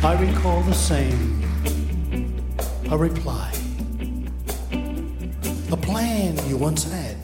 I recall the same, a reply, a plan you once had.